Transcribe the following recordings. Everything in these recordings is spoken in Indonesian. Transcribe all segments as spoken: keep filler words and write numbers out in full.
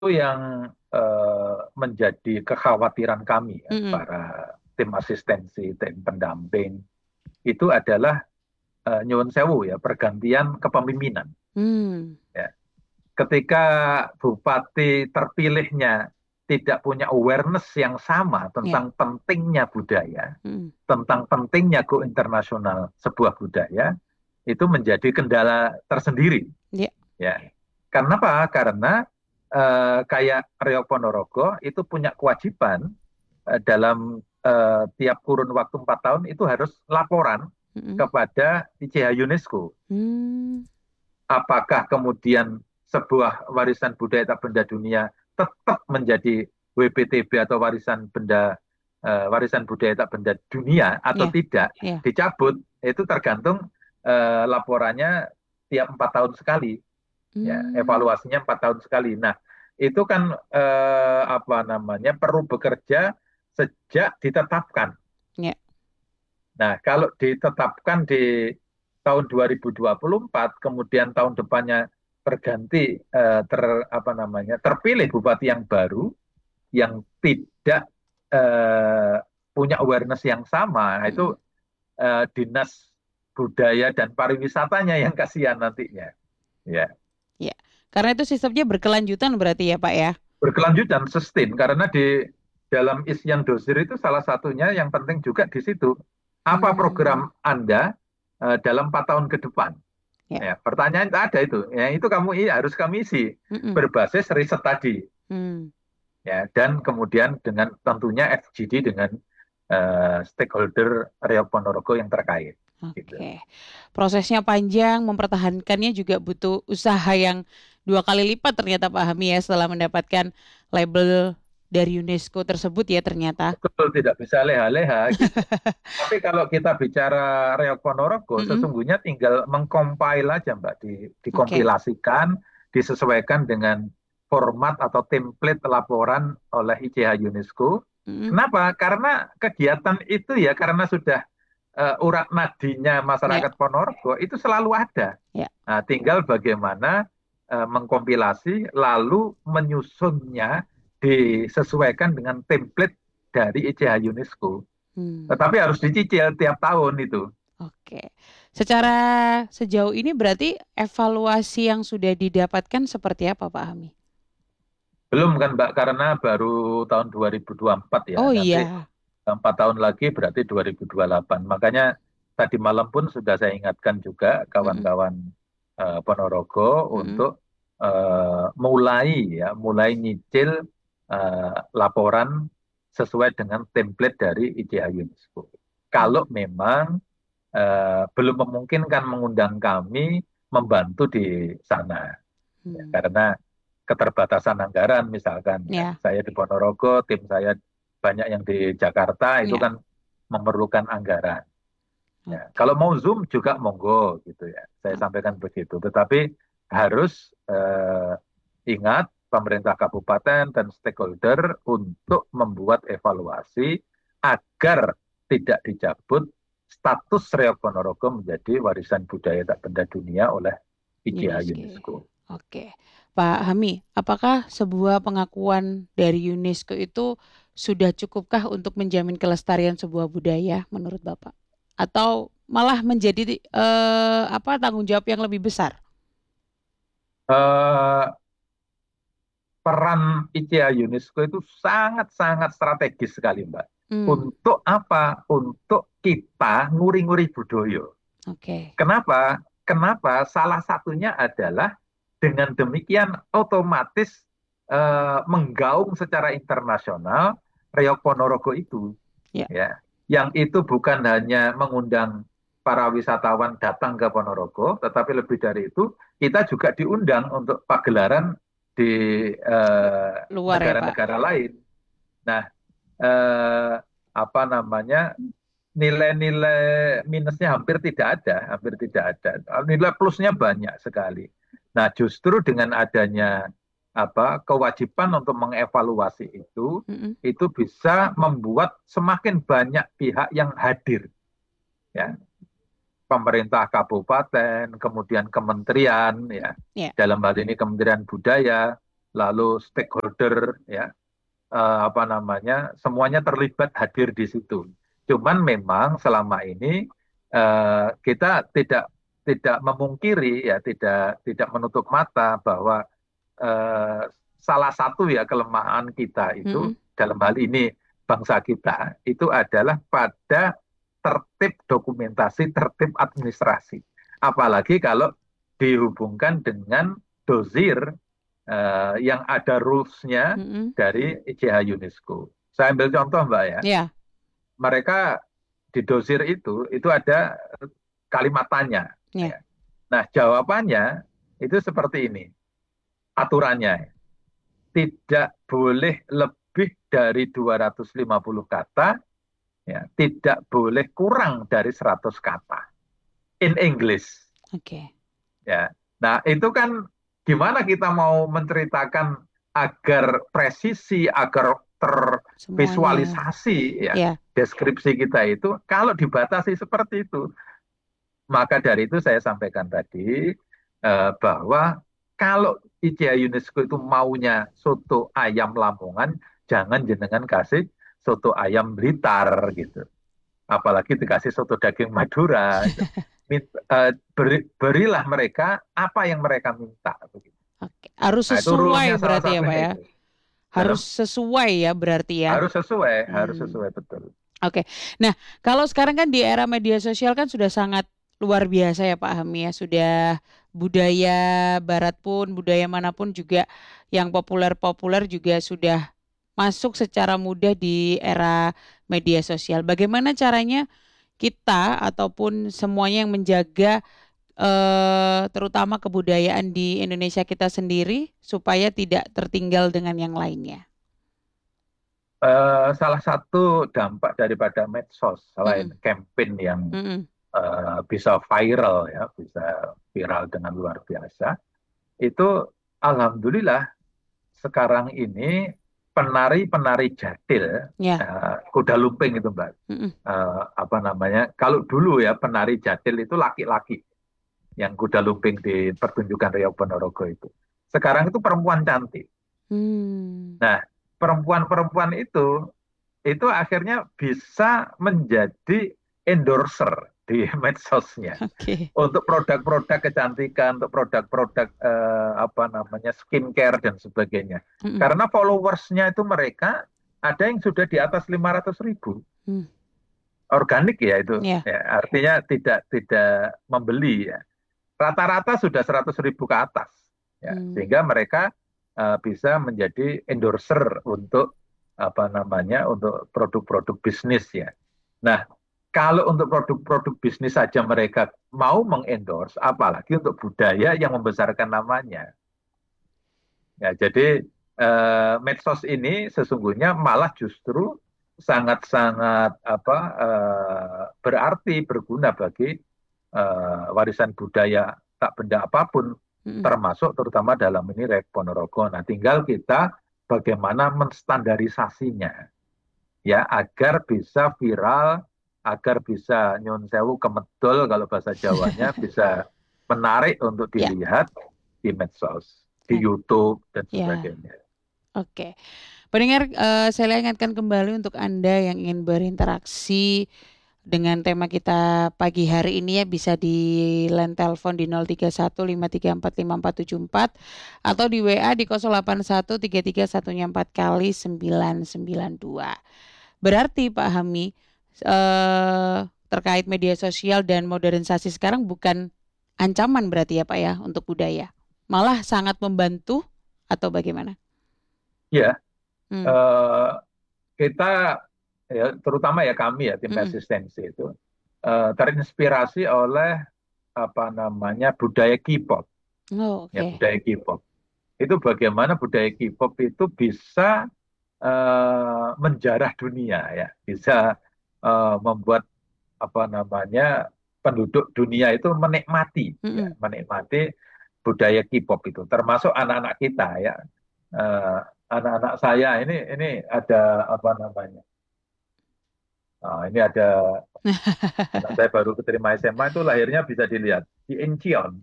yang eh, menjadi kekhawatiran kami ya, Mm-mm. para tim asistensi, tim pendamping itu adalah eh, nyuwun sewu ya pergantian kepemimpinan. Hmm. Ya. Ketika bupati terpilihnya tidak punya awareness yang sama Ya. tentang pentingnya budaya, Mm. tentang pentingnya go internasional sebuah budaya, itu menjadi kendala tersendiri. Ya. Ya, karena apa? Karena eh, kayak Riau Ponorogo itu punya kewajiban eh, dalam eh, tiap kurun waktu empat tahun itu harus laporan Mm-mm. kepada I C H UNESCO. Hmm. Apakah kemudian sebuah warisan budaya tak benda dunia tetap menjadi W P T B atau warisan benda eh, warisan budaya tak benda dunia atau Ya. tidak Ya. dicabut itu tergantung eh, laporannya tiap empat tahun sekali ya Hmm. evaluasinya empat tahun sekali. Nah itu kan eh, apa namanya perlu bekerja sejak ditetapkan. Ya. Nah kalau ditetapkan di tahun dua ribu dua puluh empat kemudian tahun depannya berganti eh, ter apa namanya terpilih bupati yang baru yang tidak eh, punya awareness yang sama. Nah, itu Mm-mm. eh, dinas budaya dan pariwisatanya yang kasihan nantinya ya. Ya. Karena itu sistemnya berkelanjutan berarti ya, Pak ya. Berkelanjut dan sustain karena di dalam Isyan Dosir itu salah satunya yang penting juga di situ apa Hmm. program Anda eh, dalam empat tahun ke depan. Ya. Ya, pertanyaan itu ada itu. Ya, itu kamu i- harus kami isi Mm-mm. berbasis riset tadi. Hmm. Ya, dan kemudian dengan tentunya F G D dengan eh, stakeholder Riau Ponorogo yang terkait. Gitu. Oke. Prosesnya panjang, mempertahankannya juga butuh usaha yang dua kali lipat ternyata Pak Hami ya setelah mendapatkan label dari UNESCO tersebut ya ternyata. Betul, tidak bisa leha-leha gitu. Tapi kalau kita bicara Riau Ponorogo, Mm-mm. sesungguhnya tinggal mengcompile aja, Mbak, di, Oke. dikompilasikan, disesuaikan dengan format atau template laporan oleh I C H UNESCO. Mm-mm. Kenapa? Karena kegiatan itu ya, karena sudah eh, urat nadinya Ya, masyarakat Ponorogo itu selalu ada. ya. Nah, tinggal bagaimana eh, mengkompilasi lalu menyusunnya disesuaikan dengan template dari I C H UNESCO. Hmm. Tetapi harus dicicil tiap tahun itu. Oke. Secara sejauh ini berarti evaluasi yang sudah didapatkan seperti apa Pak Hami? Belum kan Mbak, karena baru tahun dua ribu dua puluh empat ya. Oh Nanti iya. empat tahun lagi berarti dua ribu dua puluh delapan. Makanya tadi malam pun sudah saya ingatkan juga Mm-mm. kawan-kawan eh, Ponorogo Mm-mm. untuk eh, mulai ya, mulai nyicil eh, laporan sesuai dengan template dari I C H UNESCO. Kalau Hmm. memang eh, belum memungkinkan mengundang kami membantu di sana. Ya, Hmm. karena keterbatasan anggaran misalkan ya, Ya, saya di Ponorogo, tim saya banyak yang di Jakarta itu ya. kan memerlukan anggaran. Ya, kalau Oke. mau Zoom juga monggo gitu ya. Saya O- sampaikan begitu. Tetapi harus eh, ingat pemerintah kabupaten dan stakeholder untuk membuat evaluasi agar tidak dicabut status Riau Ponorogo menjadi warisan budaya tak benda dunia oleh I C H UNESCO. UNESCO. Oke. Pak Hami, apakah sebuah pengakuan dari UNESCO itu sudah cukupkah untuk menjamin kelestarian sebuah budaya menurut Bapak? Atau malah menjadi eh, apa tanggung jawab yang lebih besar? Eh, peran I C H UNESCO itu sangat-sangat strategis sekali, Mbak. Hmm. Untuk apa? Untuk kita nguri-nguri budaya. Oke. Kenapa? Kenapa? Salah satunya adalah dengan demikian otomatis eh, menggaung secara internasional Riau Ponorogo itu, Ya. ya. Yang itu bukan hanya mengundang para wisatawan datang ke Ponorogo, tetapi lebih dari itu kita juga diundang untuk pagelaran di eh, Luar ya, Pak. negara-negara lain. Nah, eh, apa namanya nilai-nilai minusnya hampir tidak ada, hampir tidak ada. Nilai plusnya banyak sekali. Nah, justru dengan adanya apa kewajiban untuk mengevaluasi itu, Mm-mm. itu bisa membuat semakin banyak pihak yang hadir, ya. Pemerintah kabupaten, kemudian kementerian, ya. Ya. Dalam hal ini Kementerian Budaya, lalu stakeholder, ya, eh, apa namanya, semuanya terlibat hadir di situ. Cuman memang selama ini eh, kita tidak tidak memungkiri, ya, tidak tidak menutup mata bahwa eh, salah satu, ya, kelemahan kita itu Mm-mm. dalam hal ini bangsa kita itu adalah pada tertib dokumentasi, tertib administrasi. Apalagi kalau dihubungkan dengan dosir eh, yang ada rules-nya Mm-mm. dari I C H UNESCO. Saya ambil contoh, Mbak, ya. Ya, Mereka di dosir itu itu ada kalimat tanya, ya. ya. Nah, jawabannya itu seperti ini. Aturannya tidak boleh lebih dari dua ratus lima puluh kata, ya, tidak boleh kurang dari seratus kata in English, Oke. ya. Nah, itu kan gimana kita mau menceritakan agar presisi, agar Semuanya. tervisualisasi, ya, Ya. deskripsi kita itu kalau dibatasi seperti itu. Maka dari itu saya sampaikan tadi eh, bahwa kalau I C A UNESCO itu maunya soto ayam Lamongan, jangan jenengan kasih soto ayam Blitar gitu. Apalagi dikasih soto daging Madura. Gitu. Mint- eh, beri- berilah mereka apa yang mereka minta. Begitu. Oke. Harus Nah, itu rule-nya sesuai salah berarti ya, Pak satunya ya. itu. Harus Dalam sesuai ya berarti ya. harus sesuai, harus Hmm. sesuai betul. Oke. Nah, kalau sekarang kan di era media sosial kan sudah sangat luar biasa ya Pak Hami ya. Sudah budaya barat pun, budaya manapun juga yang populer-populer juga sudah masuk secara mudah di era media sosial. Bagaimana caranya kita ataupun semuanya yang menjaga eh, terutama kebudayaan di Indonesia kita sendiri supaya tidak tertinggal dengan yang lainnya? Eh, salah satu dampak daripada medsos selain Mm-mm. campaign yang Mm-mm. eh, bisa viral, ya, bisa viral dengan luar biasa. Itu alhamdulillah sekarang ini penari-penari jadil, Ya. eh, kuda lumping itu, Mbak. Mm-mm. Eh, apa namanya? Kalau dulu, ya, penari jadil itu laki-laki yang kuda lumping di pertunjukan Riau Ponorogo itu. Sekarang itu perempuan cantik. Hmm. Nah, perempuan-perempuan itu itu akhirnya bisa menjadi endorser di medsosnya Oke. untuk produk-produk kecantikan, untuk produk-produk eh, apa namanya skincare dan sebagainya. Mm-mm. Karena followersnya itu mereka ada yang sudah di atas lima ratus ribu. Hmm. Organik, ya, itu, Ya. ya, artinya tidak tidak membeli, ya. Rata-rata sudah seratus ribu ke atas, ya, Hmm. sehingga mereka eh, bisa menjadi endorser untuk apa namanya untuk produk-produk bisnis, ya. Nah, kalau untuk produk-produk bisnis saja mereka mau mengendorse, apalagi untuk budaya yang membesarkan namanya. Ya, jadi eh, medsos ini sesungguhnya malah justru sangat-sangat apa eh, berarti berguna bagi eh, warisan budaya tak benda apapun, Mm-mm. termasuk terutama dalam ini Rek Ponorogo. Nah, tinggal kita bagaimana menstandarisasinya, ya, agar bisa viral, agar bisa nyun sewu kemedol kalau bahasa Jawanya, bisa menarik untuk Ya. dilihat di medsos, di Oke. YouTube dan Ya. sebagainya. Oke. Pendengar, eh, saya ingatkan kembali untuk Anda yang ingin berinteraksi dengan tema kita pagi hari ini ya bisa di line telepon di nol tiga satu lima tiga empat lima empat tujuh empat atau di W A di nol delapan satu tiga tiga satu empat kali sembilan sembilan dua. Berarti Pak Hami eh, terkait media sosial dan modernisasi sekarang bukan ancaman berarti ya Pak ya untuk budaya. Malah sangat membantu atau bagaimana? Ya, Hmm. eh, kita, ya, terutama, ya, kami, ya, tim Mm-mm. persistensi itu eh, terinspirasi oleh apa namanya budaya K-pop, Oh, ya, oke. budaya K-pop. Itu bagaimana budaya K-pop itu bisa eh, menjarah dunia, ya, bisa eh, membuat apa namanya penduduk dunia itu menikmati, ya, Mm-mm. menikmati budaya K-pop itu, termasuk anak-anak kita, ya. Eh, anak-anak saya ini ini ada apa namanya? Ah, ini ada Karena saya baru keterima S M A itu lahirnya bisa dilihat di Incheon,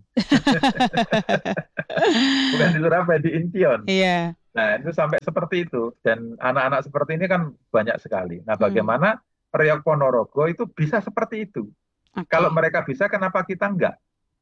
bukan di Surabaya, di Incheon. Iya. Nah, itu sampai seperti itu. Dan anak-anak seperti ini kan banyak sekali. Nah, Hmm. bagaimana Reok Ponorogo itu bisa seperti itu? Kalau Oke. mereka bisa, kenapa kita enggak?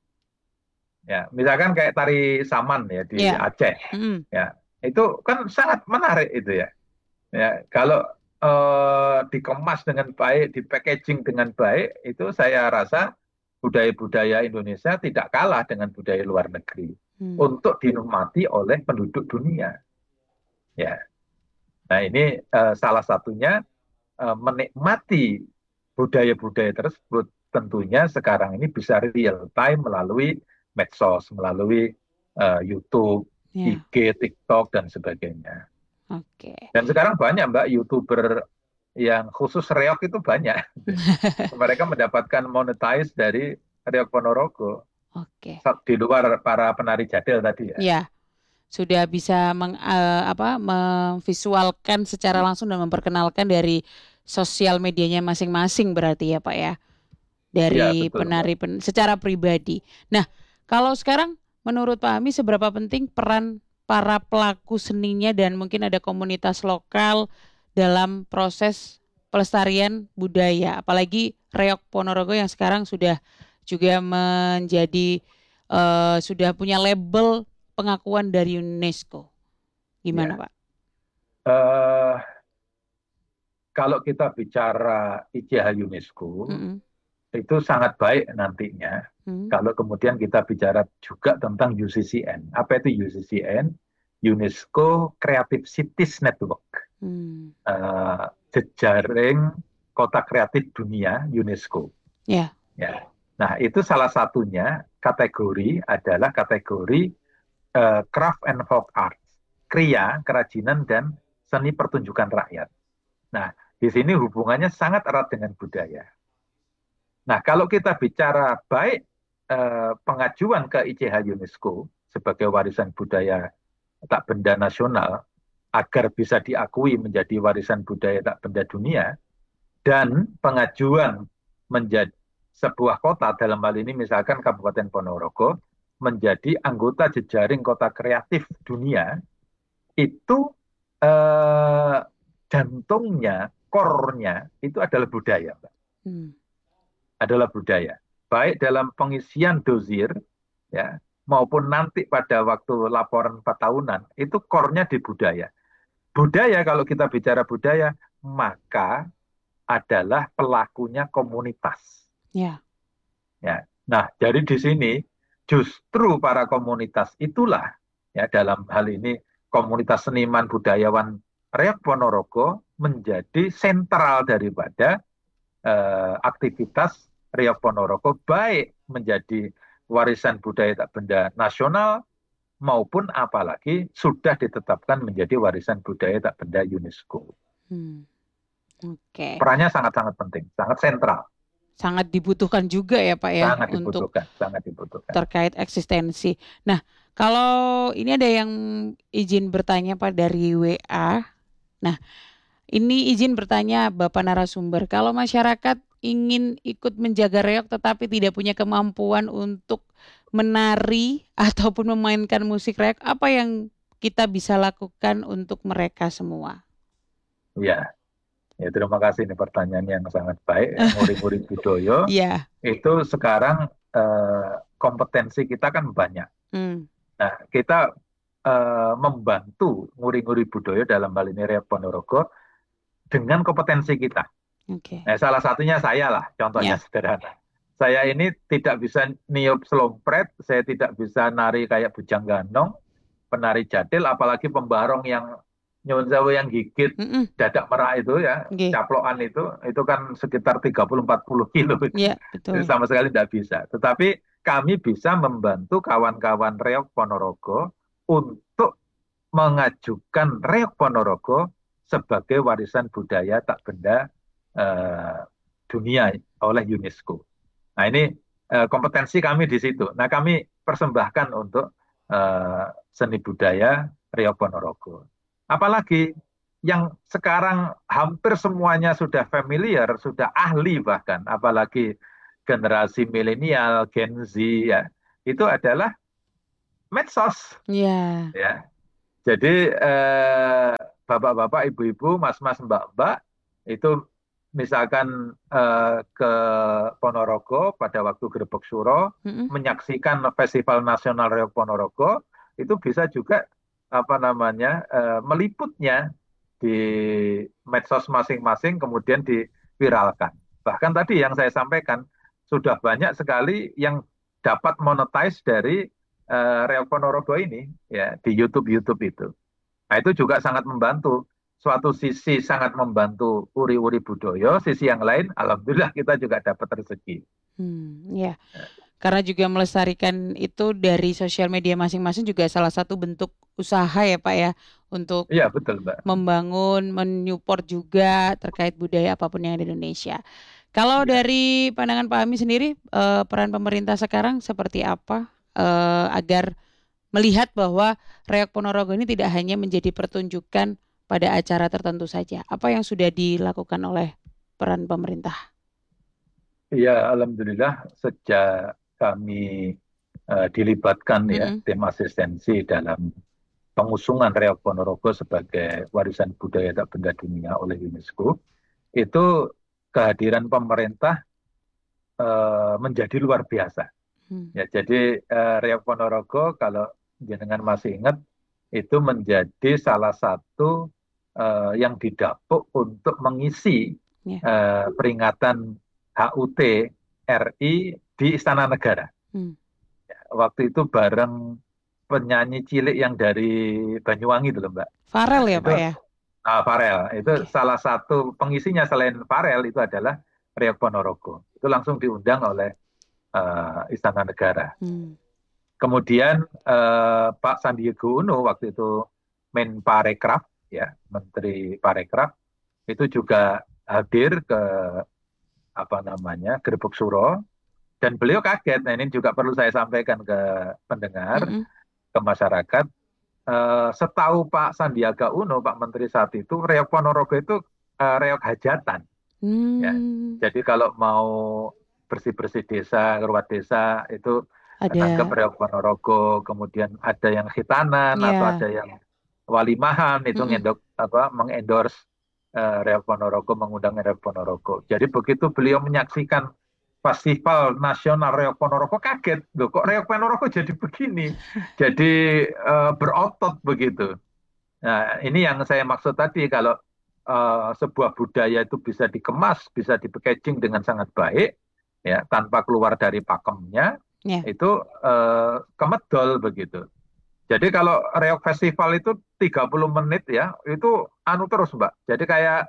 Ya, misalkan kayak tari Saman ya di Iya. Aceh, Mm-mm. ya itu kan sangat menarik itu ya. Ya, kalau eh, dikemas dengan baik, di packaging dengan baik, itu saya rasa budaya-budaya Indonesia tidak kalah dengan budaya luar negeri Hmm. untuk dinikmati oleh penduduk dunia. Ya, nah ini eh, salah satunya eh, menikmati budaya-budaya tersebut tentunya sekarang ini bisa real time melalui medsos, melalui eh, YouTube, Ya. I G, TikTok dan sebagainya. Oke. Dan sekarang banyak Mbak YouTuber yang khusus reok itu banyak. Mereka mendapatkan monetize dari Reok Ponorogo Oke. di luar para penari jadel tadi ya. Ya, sudah bisa meng, eh, apa, memvisualkan secara langsung dan memperkenalkan dari sosial medianya masing-masing berarti ya Pak ya, Iya dari betul Mbak. penari pen, secara pribadi. Nah, kalau sekarang menurut Pak Ami seberapa penting peran para pelaku seninya dan mungkin ada komunitas lokal dalam proses pelestarian budaya, apalagi Reok Ponorogo yang sekarang sudah juga menjadi eh, sudah punya label pengakuan dari UNESCO. Gimana Ya. Pak? Eh, kalau kita bicara I C H UNESCO Mm-mm. itu sangat baik nantinya Mm. kalau kemudian kita bicara juga tentang U C C N. Apa itu U C C N? UNESCO Creative Cities Network. Mm. Eh, jejaring kota kreatif dunia UNESCO. Ya. Ya. Nah, itu salah satunya kategori adalah kategori eh, craft and folk arts, kriya, kerajinan dan seni pertunjukan rakyat. Nah, di sini hubungannya sangat erat dengan budaya. Nah, kalau kita bicara baik eh, pengajuan ke I C H UNESCO sebagai warisan budaya tak benda nasional agar bisa diakui menjadi warisan budaya tak benda dunia dan pengajuan menjadi sebuah kota dalam hal ini misalkan Kabupaten Ponorogo menjadi anggota jejaring kota kreatif dunia itu eh, jantungnya, core-nya itu adalah budaya, Mbak. Mm. Adalah budaya. Baik dalam pengisian dosir ya maupun nanti pada waktu laporan empat tahunan itu core-nya di budaya. Budaya kalau kita bicara budaya maka adalah pelakunya komunitas. Ya. Ya. Nah, jadi di sini justru para komunitas itulah ya dalam hal ini komunitas seniman budayawan Reok Ponorogo menjadi sentral daripada eh, aktivitas Reok Ponorogo baik menjadi warisan budaya tak benda nasional maupun apalagi sudah ditetapkan menjadi warisan budaya tak benda UNESCO. Mm. Oke. Perannya sangat-sangat penting, sangat sentral, Sangat dibutuhkan juga ya Pak ya sangat untuk dibutuhkan, sangat dibutuhkan. terkait eksistensi. Nah, kalau ini ada yang izin bertanya Pak dari W A. Nah, ini izin bertanya Bapak narasumber, kalau masyarakat ingin ikut menjaga reog tetapi tidak punya kemampuan untuk menari ataupun memainkan musik reog, apa yang kita bisa lakukan untuk mereka semua? Ya, ya terima kasih ini pertanyaan yang sangat baik. Ya. Nguri-nguri budaya Iya. itu sekarang eh, kompetensi kita kan banyak. Hmm. Nah, kita eh, membantu nguri-nguri budaya dalam hal ini Reok Ponorogo dengan kompetensi kita. Oke. Nah, salah satunya saya lah, contohnya Ya. sederhana. Saya ini tidak bisa niup slompret, saya tidak bisa nari kayak bujang ganong, penari jadil, apalagi pembarong yang nyuwun sewu yang gigit Mm-mm. dadak merak itu ya, Oke. caplokan itu, itu kan sekitar tiga puluh sampai empat puluh kilo. Ya, Itu betul. sama sekali tidak bisa. Tetapi kami bisa membantu kawan-kawan Reok Ponorogo untuk mengajukan Reok Ponorogo sebagai warisan budaya tak benda eh, dunia oleh UNESCO. Nah ini eh, kompetensi kami di situ. Nah kami persembahkan untuk eh, seni budaya Riau Ponorogo. Apalagi yang sekarang hampir semuanya sudah familiar, sudah ahli bahkan, apalagi generasi milenial, Gen Z ya, itu adalah medsos Ya. ya. Jadi eh, bapak-bapak, ibu-ibu, mas-mas, mbak-mbak itu misalkan eh, ke Ponorogo pada waktu Grebek Suro Mm-mm. menyaksikan Festival Nasional Reok Ponorogo itu bisa juga apa namanya eh, meliputnya di medsos masing-masing kemudian diviralkan. Bahkan tadi yang saya sampaikan sudah banyak sekali yang dapat monetize dari eh, Reok Ponorogo ini ya di YouTube YouTube itu. Nah, itu juga sangat membantu. Suatu sisi sangat membantu uri-uri budaya, sisi yang lain, alhamdulillah kita juga dapat rezeki. Hmm, ya. Karena juga melestarikan itu dari sosial media masing-masing juga salah satu bentuk usaha ya Pak ya untuk Iya, betul, Mbak. membangun, menyupport juga terkait budaya apapun yang ada di Indonesia. Kalau Iya. dari pandangan Pak Ami sendiri, eh, peran pemerintah sekarang seperti apa eh, agar melihat bahwa Reok Ponorogo ini tidak hanya menjadi pertunjukan pada acara tertentu saja. Apa yang sudah dilakukan oleh peran pemerintah? Iya, alhamdulillah sejak kami eh, dilibatkan ya Mm-mm. tim asistensi dalam pengusungan Reok Ponorogo sebagai warisan budaya tak benda dunia oleh UNESCO, itu kehadiran pemerintah eh, menjadi luar biasa. Hmm. Ya, jadi eh, Reok Ponorogo kalau jenengan masih ingat itu menjadi salah satu eh, yang didapuk untuk mengisi Ya. eh, peringatan H U T R I di Istana Negara. Hmm. Waktu itu bareng penyanyi cilik yang dari Banyuwangi itu loh, Mbak. Farel Nah, ya itu Pak ya? ah, Farel. Itu Oke. salah satu pengisinya selain Farel itu adalah Reok Ponorogo. Itu langsung diundang oleh eh, Istana Negara. Hmm. Kemudian eh, Pak Sandiaga Uno waktu itu Menparekraf, ya, Menteri Parekraf, itu juga hadir ke apa namanya Grebek Suro dan beliau kaget. Nah, ini juga perlu saya sampaikan ke pendengar, Mm-mm. ke masyarakat. Eh, setahu Pak Sandiaga Uno, Pak Menteri saat itu, Reok Ponorogo itu eh, reok hajatan, ya. Hmm. Jadi kalau mau bersih-bersih desa, ruat desa itu nanggap Ada. Reok Ponorogo, kemudian ada yang khitanan atau ada Ya. yang walimahan itu Mm-mm. ngendok apa mengendorse eh, Reok Ponorogo, mengundang Reok Ponorogo. Jadi begitu beliau menyaksikan Festival Nasional Reok Ponorogo kaget, loh kok Reok Ponorogo jadi begini, jadi eh, berotot begitu. Nah, ini yang saya maksud tadi kalau eh, sebuah budaya itu bisa dikemas, bisa di-packaging dengan sangat baik, ya tanpa keluar dari pakemnya, Ya. itu eh, kemedol begitu. Jadi kalau Reok Festival itu tiga puluh menit ya, itu anu terus Mbak. Jadi kayak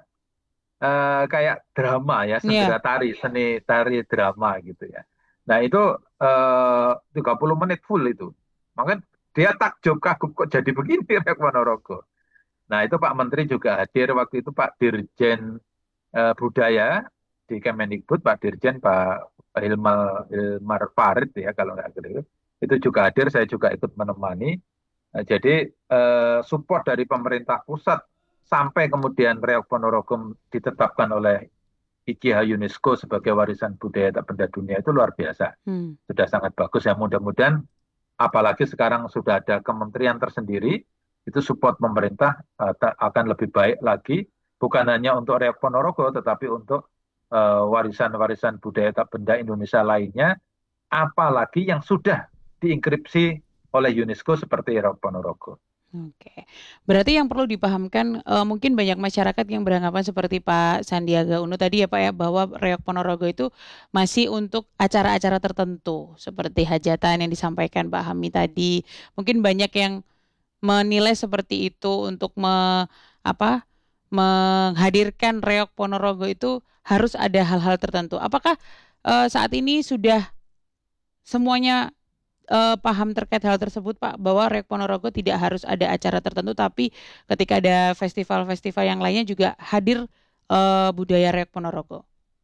eh, kayak drama ya, Ya. sendera tari, seni tari drama gitu ya. Nah itu eh, tiga puluh menit full itu. Makanya dia takjub kagum kok jadi begini Reok Ponorogo. Nah, itu Pak Menteri juga hadir waktu itu Pak Dirjen eh, Budaya di Kemendikbud, Pak Dirjen Pak Hilmar, Hilmar Farid ya kalau nggak keliru. Itu juga hadir, saya juga ikut menemani. Nah, jadi eh, support dari pemerintah pusat sampai kemudian Reok Ponorogo ditetapkan oleh I C H UNESCO sebagai warisan budaya tak benda dunia itu luar biasa. Hmm. Sudah sangat bagus ya, mudah-mudahan apalagi sekarang sudah ada kementerian tersendiri, itu support pemerintah uh, akan lebih baik lagi, bukan hanya untuk Reok Ponorogo, tetapi untuk uh, warisan-warisan budaya tak benda Indonesia lainnya, apalagi yang sudah diinkripsi oleh UNESCO seperti Reok Ponorogo. Oke, berarti yang perlu dipahamkan eh, mungkin banyak masyarakat yang beranggapan seperti Pak Sandiaga Uno tadi ya Pak ya bahwa Reok Ponorogo itu masih untuk acara-acara tertentu seperti hajatan yang disampaikan Pak Hami tadi. Mungkin banyak yang menilai seperti itu untuk me, apa menghadirkan Reok Ponorogo itu harus ada hal-hal tertentu. Apakah eh, saat ini sudah semuanya eh, paham terkait hal tersebut Pak bahwa Reok Ponorogo tidak harus ada acara tertentu tapi ketika ada festival-festival yang lainnya juga hadir eh, budaya Reok Ponorogo.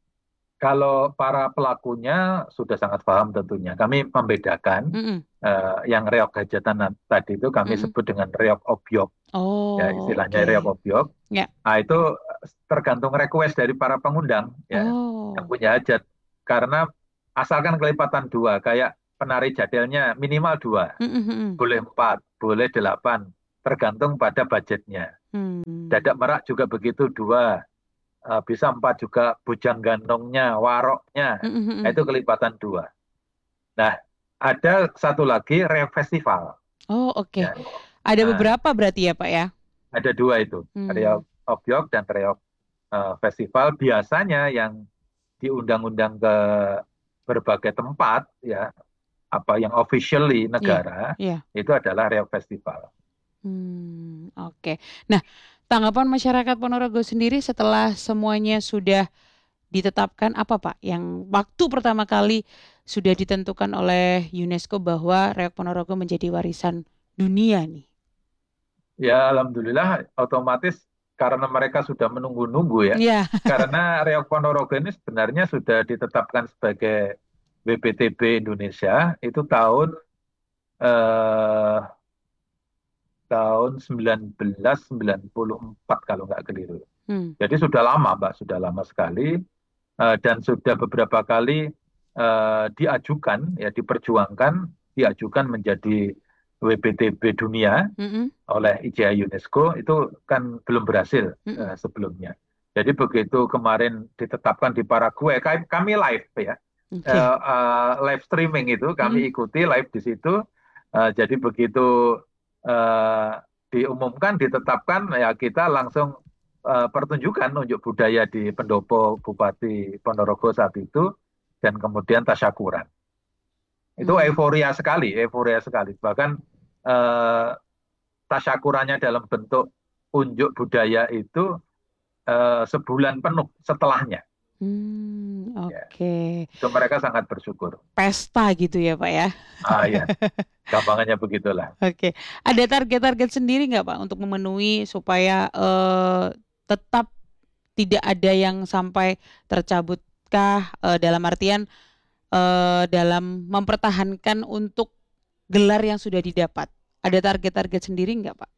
Kalau para pelakunya sudah sangat paham tentunya. Kami membedakan Mm-mm. eh, yang reok hajatan tadi itu kami Mm-mm. sebut dengan reok obyok. Ya, Oh, istilahnya reok oke. obyok. Ya. Nah, itu tergantung request dari para pengundang ya yang Oh. punya hajat. Karena asalkan kelipatan dua, kayak penari jadelnya minimal dua, Mm-mm-mm. boleh empat, boleh delapan, tergantung pada budgetnya. Hmm. Dadak merak juga begitu dua, eh, bisa empat juga bujang gantungnya, waroknya, nah, Mm-mm-mm. itu kelipatan dua. Nah, ada satu lagi reok festival. Oh, oke. Ya. Ada Nah, beberapa berarti ya, Pak ya? ada dua itu, reok Hmm. obyok dan reok eh, festival. Biasanya yang diundang-undang ke berbagai tempat, ya, apa yang officially Iya, negara, iya. itu adalah reok festival. Hmm, oke. Nah, tanggapan masyarakat Ponorogo sendiri setelah semuanya sudah ditetapkan apa, Pak? Yang waktu pertama kali sudah ditentukan oleh UNESCO bahwa Reok Ponorogo menjadi warisan dunia nih. Ya, alhamdulillah otomatis karena mereka sudah menunggu-nunggu ya. Iya. Karena Reok Ponorogo ini sebenarnya sudah ditetapkan sebagai W P T B Indonesia itu tahun eh, tahun seribu sembilan ratus sembilan puluh empat kalau nggak keliru. Hmm. Jadi sudah lama, Mbak, sudah lama sekali. Eh, dan sudah beberapa kali eh, diajukan, ya diperjuangkan, diajukan menjadi W P T B dunia Mm-mm. oleh I C A UNESCO, itu kan belum berhasil Mm-mm. eh, sebelumnya. Jadi begitu kemarin ditetapkan di Paraguay, kami, kami live ya, Oke. Eh, eh, live streaming itu kami Mm-mm. ikuti live di situ. Eh, jadi begitu eh, diumumkan, ditetapkan, ya kita langsung eh, pertunjukan unjuk budaya di pendopo Bupati Ponorogo saat itu, dan kemudian tasyakuran. Itu Hmm. euforia sekali, euforia sekali. Bahkan eh, tasyakurannya dalam bentuk unjuk budaya itu eh, sebulan penuh setelahnya. Hmm, Ya, oke. itu mereka sangat bersyukur. Pesta gitu ya, Pak ya? Ah ya, gampangannya begitulah. Oke. Ada target-target sendiri nggak, Pak, untuk memenuhi supaya eh, tetap tidak ada yang sampai tercabutkah eh, dalam artian eh, dalam mempertahankan untuk gelar yang sudah didapat. Ada target-target sendiri nggak, Pak?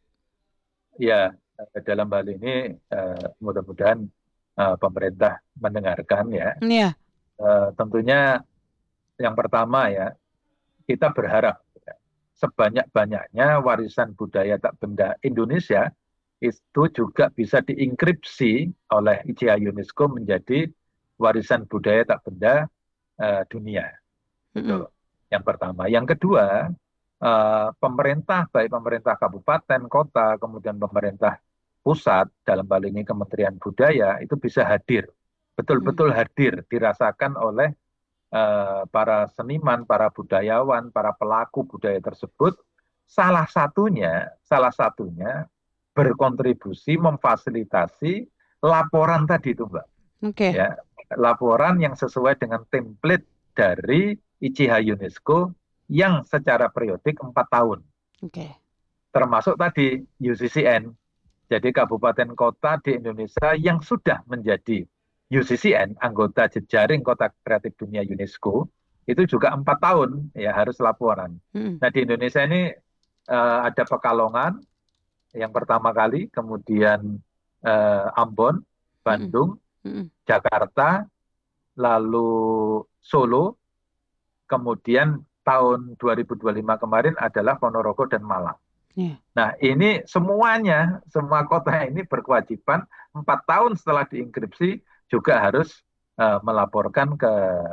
Ya, eh, dalam hal ini eh, mudah-mudahan eh, pemerintah mendengarkan ya. Iya. Eh, tentunya yang pertama ya, kita berharap ya, sebanyak-banyaknya warisan budaya tak benda Indonesia itu juga bisa dienkripsi oleh I C A UNESCO menjadi warisan budaya tak benda eh, dunia. Mm-mm. Itu yang pertama. Yang kedua, eh, pemerintah, baik pemerintah kabupaten, kota, kemudian pemerintah pusat, dalam hal ini Kementerian Budaya, itu bisa hadir, Mm. betul-betul hadir, dirasakan oleh eh, para seniman, para budayawan, para pelaku budaya tersebut. Salah satunya, salah satunya berkontribusi memfasilitasi laporan tadi itu, Mbak. Oke. Ya, laporan yang sesuai dengan template dari I C H UNESCO yang secara periodik empat tahun, Oke. termasuk tadi U C C N. Jadi kabupaten kota di Indonesia yang sudah menjadi U C C N, anggota jejaring kota kreatif dunia UNESCO, itu juga empat tahun ya harus laporan. Mm-mm. Nah, di Indonesia ini eh, ada Pekalongan yang pertama kali, kemudian eh, Ambon, Mm-mm. Bandung, Mm-mm. Jakarta, lalu Solo, kemudian tahun dua ribu dua puluh lima kemarin adalah Ponorogo dan Malang. Iya. Nah, ini semuanya, semua kota ini berkewajiban empat tahun setelah diinskripsi juga harus eh, melaporkan ke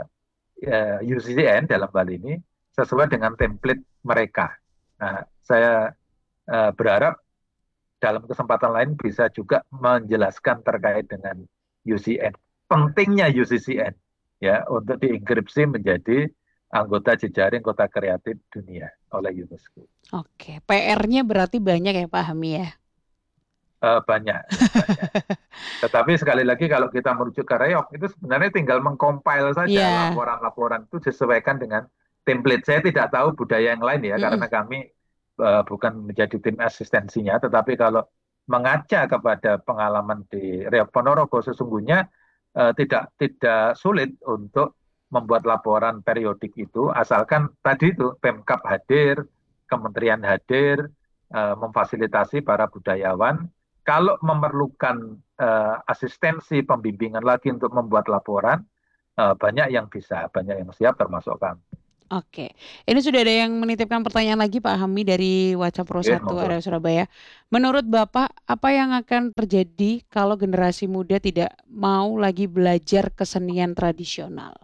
eh, U C C N dalam hal ini sesuai dengan template mereka. Nah, saya eh, berharap dalam kesempatan lain bisa juga menjelaskan terkait dengan U C N. Pentingnya U C C N ya untuk diinskripsi menjadi anggota jejaring kota kreatif dunia oleh UNESCO. Oke. P R-nya berarti banyak ya, Pak Hami ya? Eh, banyak, ya, banyak. Tetapi sekali lagi kalau kita merujuk ke Reok itu sebenarnya tinggal mengcompile saja Iya. laporan-laporan itu disesuaikan dengan template. Saya tidak tahu budaya yang lain ya Mm-mm. karena kami eh, bukan menjadi tim asistensinya, tetapi kalau mengaca kepada pengalaman di Reok Ponorogo sesungguhnya eh, tidak tidak sulit untuk membuat laporan periodik itu asalkan tadi itu Pemkab hadir, kementerian hadir, eh, memfasilitasi para budayawan. Kalau memerlukan uh, asistensi, pembimbingan lagi untuk membuat laporan, uh, banyak yang bisa, banyak yang siap termasuk kami. Oke, ini sudah ada yang menitipkan pertanyaan lagi Pak Hami dari WhatsApp Pro Oke, satu monggo. area Surabaya. Menurut Bapak, apa yang akan terjadi kalau generasi muda tidak mau lagi belajar kesenian tradisional?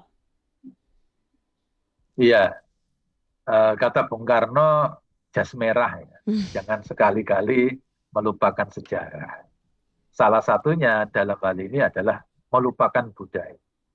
Iya, uh, kata Bung Karno, jas merah ya. Jangan sekali-kali melupakan sejarah. Salah satunya dalam hal ini adalah melupakan budaya.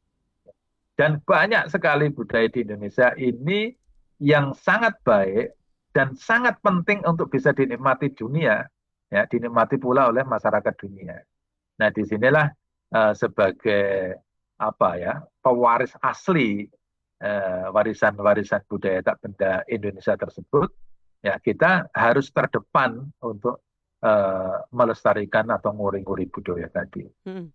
Dan banyak sekali budaya di Indonesia ini yang sangat baik dan sangat penting untuk bisa dinikmati dunia, ya, dinikmati pula oleh masyarakat dunia. Nah, disinilah uh, sebagai apa ya, pewaris asli uh, warisan-warisan budaya tak benda Indonesia tersebut, ya kita harus terdepan untuk uh, melestarikan atau nguri-nguri budaya tadi. Hmm.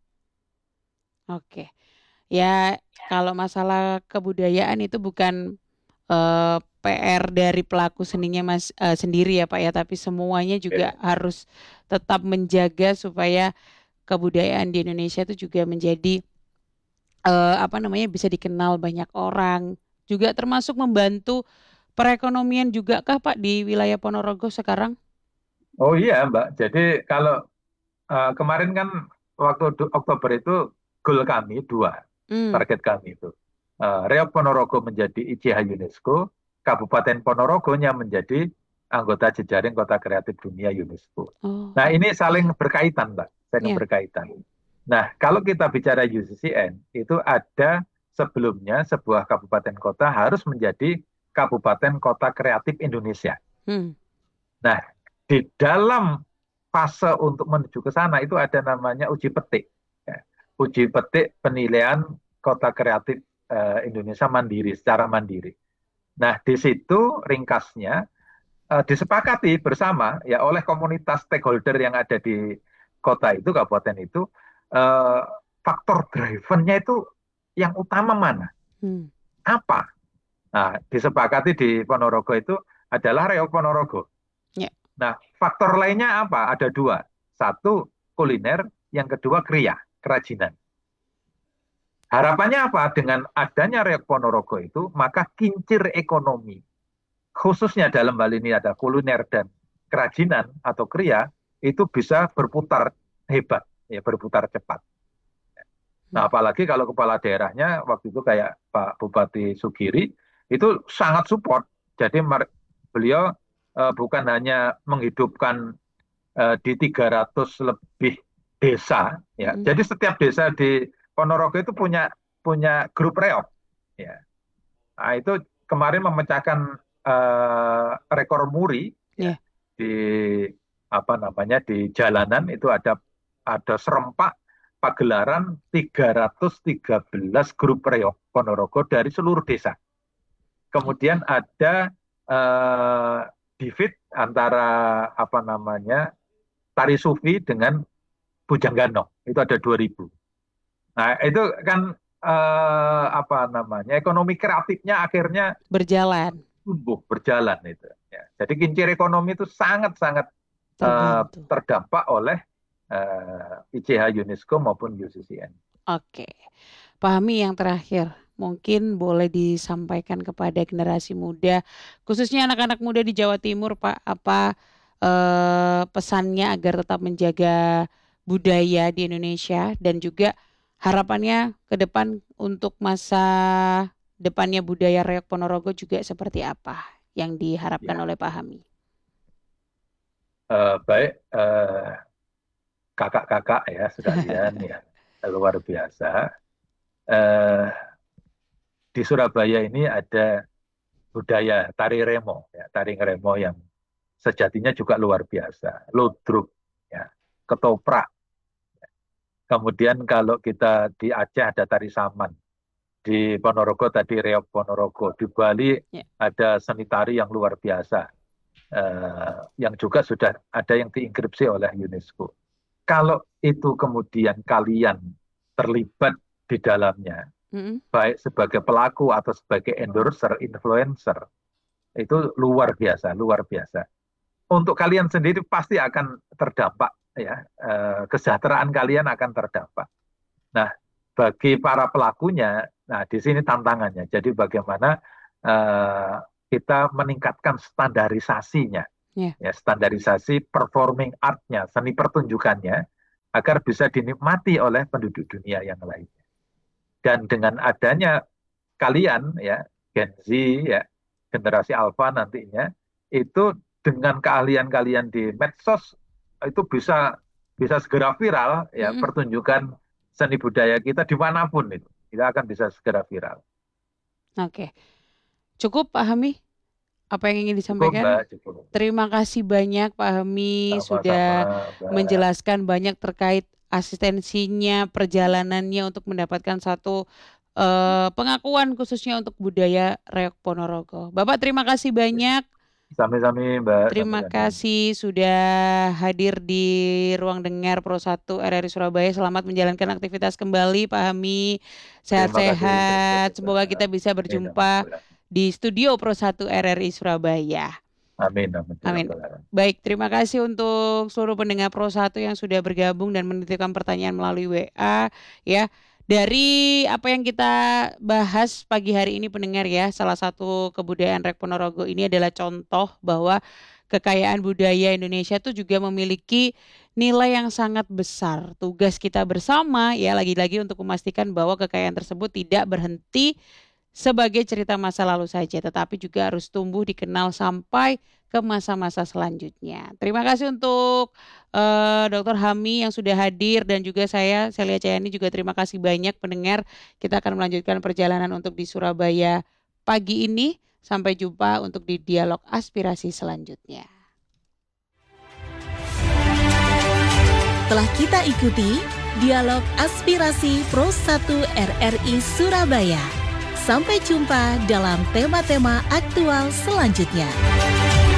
Oke, ya kalau masalah kebudayaan itu bukan uh, P R dari pelaku seninya mas uh, sendiri ya Pak ya, tapi semuanya juga Oke. harus tetap menjaga supaya kebudayaan di Indonesia itu juga menjadi uh, apa namanya bisa dikenal banyak orang, juga termasuk membantu perekonomian juga kah Pak di wilayah Ponorogo sekarang? Oh iya Mbak, jadi kalau uh, kemarin kan waktu du- Oktober itu goal kami dua, Hmm. target kami itu. Uh, Reok Ponorogo menjadi I C H UNESCO, Kabupaten Ponorogonya menjadi anggota jejaring Kota Kreatif Dunia UNESCO. Oh, Nah ini oke. saling berkaitan Mbak, saling Ya. berkaitan. Nah kalau kita bicara U C C N, itu ada sebelumnya sebuah kabupaten kota harus menjadi Kabupaten Kota Kreatif Indonesia. Hmm. Nah, di dalam fase untuk menuju ke sana itu ada namanya uji petik. Ya. Uji petik penilaian kota kreatif eh, Indonesia mandiri, secara mandiri. Nah, di situ ringkasnya eh, disepakati bersama ya oleh komunitas stakeholder yang ada di kota itu, kabupaten itu, eh, faktor drivennya itu yang utama mana? Hmm. Apa? Nah, disepakati di Ponorogo itu adalah Reok Ponorogo. Ya. Nah, faktor lainnya apa? Ada dua. Satu, kuliner. Yang kedua, kriya, kerajinan. Harapannya apa? Dengan adanya Reok Ponorogo itu, maka kincir ekonomi, khususnya dalam hal ini ada kuliner dan kerajinan atau kriya, itu bisa berputar hebat, ya berputar cepat. Nah, Hmm. apalagi kalau kepala daerahnya waktu itu kayak Pak Bupati Sugiri, itu sangat support. Jadi beliau uh, bukan hanya menghidupkan uh, di tiga ratus lebih desa, ya. Hmm. Jadi setiap desa di Ponorogo itu punya punya grup reok, ya. Nah, itu kemarin memecahkan uh, rekor muri, ya, Ya. di apa namanya di jalanan itu ada ada serempak pagelaran tiga ratus tiga belas grup reok Ponorogo dari seluruh desa. Kemudian Oke. ada uh, divide antara apa namanya tari sufi dengan Pujanggano itu ada dua ribu. Nah, itu kan eh, apa namanya? Ekonomi kreatifnya akhirnya Berjalan, tumbuh berjalan itu. Ya. Jadi kincir ekonomi itu sangat-sangat eh, terbantu. terdampak oleh eh, I C H UNESCO maupun U C C N. Oke. Pak Hami yang terakhir, mungkin boleh disampaikan kepada generasi muda, khususnya anak-anak muda di Jawa Timur, Pak, apa eh, pesannya agar tetap menjaga budaya di Indonesia dan juga harapannya ke depan untuk masa depannya budaya Reok Ponorogo juga seperti apa yang diharapkan Ya, oleh Pak Hami? eh, baik eh, kakak-kakak ya sekalian ya luar biasa. Eh, di Surabaya ini ada budaya tari remo, ya, tari remo yang sejatinya juga luar biasa. Ludruk, ya, ketoprak. Kemudian kalau kita di Aceh ada tari saman, di Ponorogo tadi reok Ponorogo, di Bali Ya. ada seni tari yang luar biasa, eh, yang juga sudah ada yang diinskripsi oleh UNESCO. Kalau itu kemudian kalian terlibat di dalamnya, Mm-mm. baik sebagai pelaku atau sebagai endorser, influencer, itu luar biasa, luar biasa. Untuk kalian sendiri pasti akan terdampak ya eh, kesejahteraan kalian akan terdampak. Nah, bagi para pelakunya, nah di sini tantangannya. Jadi bagaimana eh, kita meningkatkan standarisasinya, Ya. ya standarisasi performing art-nya, seni pertunjukannya, agar bisa dinikmati oleh penduduk dunia yang lainnya. Dan dengan adanya kalian, ya Gen Z, ya generasi Alpha nantinya, itu dengan keahlian kalian di medsos itu bisa bisa segera viral, ya Mm-mm. pertunjukan seni budaya kita dimanapun itu, kita akan bisa segera viral. Oke, cukup Pak Hami apa yang ingin Cukup disampaikan? Mbak, cukup. Terima kasih banyak Pak Hami Sama-sama sudah Mbak. menjelaskan banyak terkait asistensinya, perjalanannya untuk mendapatkan satu eh, pengakuan khususnya untuk budaya Reok Ponorogo. Bapak terima kasih banyak. Sami-sami Mbak. Terima Sami-sami. kasih sudah hadir di ruang dengar Pro satu R R I Surabaya. Selamat menjalankan aktivitas kembali Pak Hami. Terima kasih. Terima Sehat-sehat. kasih, Semoga Mbak. kita bisa Amin, berjumpa amin. di studio Pro satu R R I Surabaya. Amin, amin. Amin. Baik, terima kasih untuk seluruh pendengar Pro satu yang sudah bergabung dan menitipkan pertanyaan melalui W A ya. Dari apa yang kita bahas pagi hari ini pendengar ya, salah satu kebudayaan Reok Ponorogo ini adalah contoh bahwa kekayaan budaya Indonesia itu juga memiliki nilai yang sangat besar. Tugas kita bersama ya lagi-lagi untuk memastikan bahwa kekayaan tersebut tidak berhenti sebagai cerita masa lalu saja, tetapi juga harus tumbuh dikenal sampai ke masa-masa selanjutnya. Terima kasih untuk uh, dokter Hami yang sudah hadir dan juga saya, Celia Cayani juga terima kasih banyak pendengar. Kita akan melanjutkan perjalanan untuk di Surabaya pagi ini. Sampai jumpa untuk di dialog aspirasi selanjutnya. Telah kita ikuti dialog aspirasi Pro satu R R I Surabaya. Sampai jumpa dalam tema-tema aktual selanjutnya.